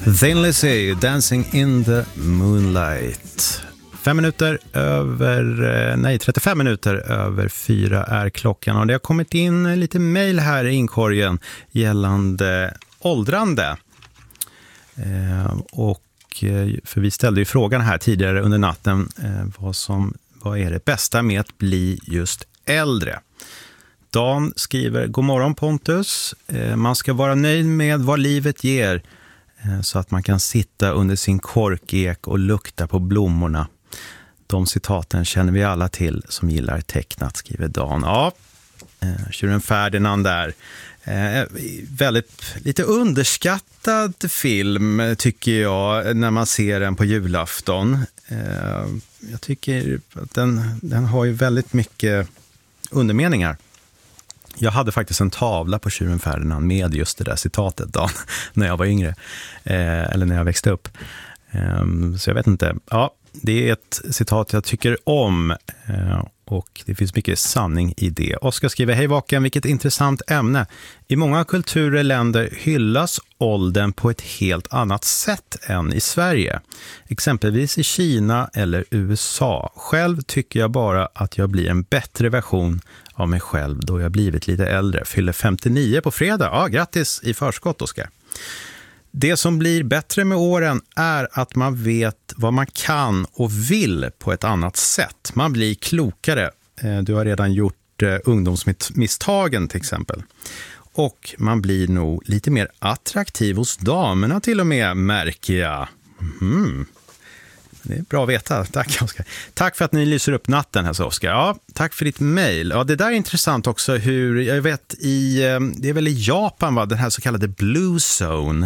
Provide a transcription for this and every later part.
Thin Lizzy, Dancing in the Moonlight. 35 minuter över 4 är klockan, och det har kommit in lite mejl här i inkorgen gällande åldrande. För vi ställde ju frågan här tidigare under natten, vad är det bästa med att bli just äldre? Dan skriver: God morgon Pontus, man ska vara nöjd med vad livet ger, så att man kan sitta under sin korkek och lukta på blommorna. De citaten känner vi alla till som gillar tecknat, skriver Dan. Ja, Tjuren Ferdinand där. Väldigt lite underskattad film tycker jag när man ser den på julafton. Jag tycker att den har ju väldigt mycket undermeningar. Jag hade faktiskt en tavla på Tjuren Ferdinand med just det där citatet då, när jag var yngre. Eller när jag växte upp. Så jag vet inte. Ja, det är ett citat jag tycker om. Och det finns mycket sanning i det. Oskar skriver: Hej Vaken, vilket intressant ämne. I många kulturer och länder hyllas åldern på ett helt annat sätt än i Sverige. Exempelvis i Kina eller USA. Själv tycker jag bara att jag blir en bättre version av mig själv då jag blivit lite äldre. Fyller 59 på fredag. Ja, grattis i förskott, Oskar. Det som blir bättre med åren är att man vet vad man kan och vill på ett annat sätt. Man blir klokare. Du har redan gjort ungdomsmisstagen till exempel. Och man blir nog lite mer attraktiv hos damerna till och med, märker jag. Det är bra att veta. Tack, Oskar. Tack för att ni lyser upp natten här, så Oskar. Ja, tack för ditt mejl. Ja, det där är intressant också hur, jag vet, det är väl i Japan, va, den här så kallade Blue Zone,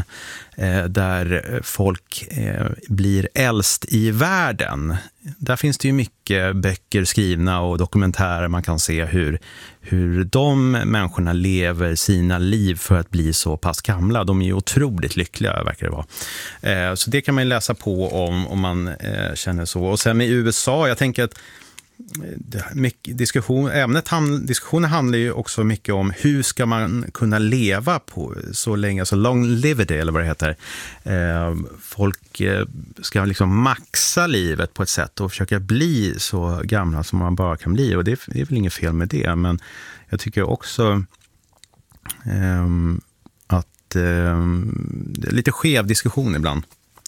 där folk blir äldst i världen. Där finns det ju mycket böcker skrivna och dokumentärer man kan se hur de människorna lever sina liv för att bli så pass gamla. De är ju otroligt lyckliga, verkar det vara. Så det kan man läsa på om man känner så. Och sen med USA, jag tänker att diskussionen handlar ju också mycket om hur ska man kunna leva på så länge, så longevity eller vad det heter. Folk ska liksom maxa livet på ett sätt och försöka bli så gamla som man bara kan bli, och det är väl inget fel med det, men jag tycker också att det är lite skev diskussion ibland.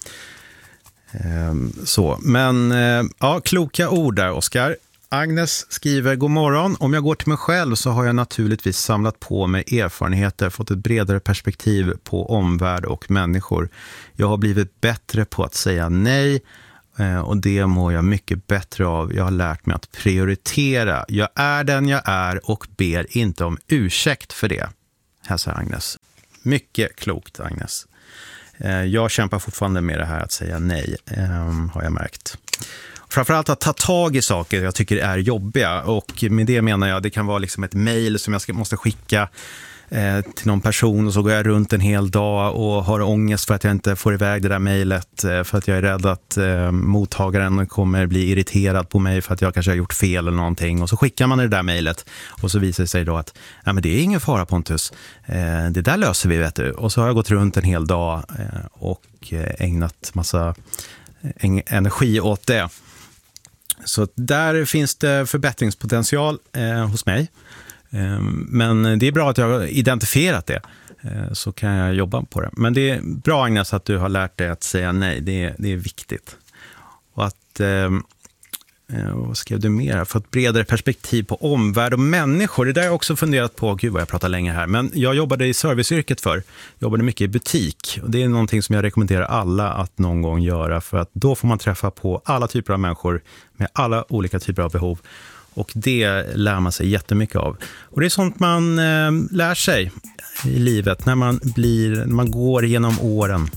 Men ja, kloka ord där, Oskar. Agnes skriver: God morgon. Om jag går till mig själv så har jag naturligtvis samlat på mig erfarenheter, fått ett bredare perspektiv på omvärld och människor. Jag har blivit bättre på att säga nej, och det mår jag mycket bättre av. Jag har lärt mig att prioritera. Jag är den jag är och ber inte om ursäkt för det. Hälsar Agnes. Mycket klokt, Agnes. Jag kämpar fortfarande med det här att säga nej, har jag märkt. Framförallt att ta tag i saker jag tycker är jobbiga, och med det menar jag, det kan vara liksom ett mejl som jag måste skicka till någon person, och så går jag runt en hel dag och har ångest för att jag inte får iväg det där mejlet, för att jag är rädd att mottagaren kommer bli irriterad på mig för att jag kanske har gjort fel eller någonting, och så skickar man det där mejlet och så visar det sig då att ja, men det är ingen fara, Pontus, det där löser vi, vet du. Och så har jag gått runt en hel dag och ägnat massa energi åt det. Så där finns det förbättringspotential hos mig. Men det är bra att jag har identifierat det, så kan jag jobba på det. Men det är bra, Agnes, att du har lärt dig att säga nej. Det är viktigt. Och att, vad skrev du mer? För ett bredare perspektiv på omvärld och människor. Det där har jag också funderat på. Gud vad jag pratar länge här. Men jag jobbade i serviceyrket jobbade mycket i butik. Och det är någonting som jag rekommenderar alla att någon gång göra. För att då får man träffa på alla typer av människor med alla olika typer av behov. Och det lär man sig jättemycket av. Och det är sånt man lär sig i livet när man går genom åren.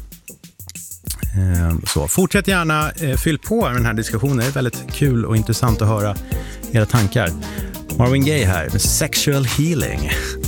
Så fortsätt gärna, fyll på den här diskussionen. Det är väldigt kul och intressant att höra era tankar. Marvin Gaye här med Sexual Healing.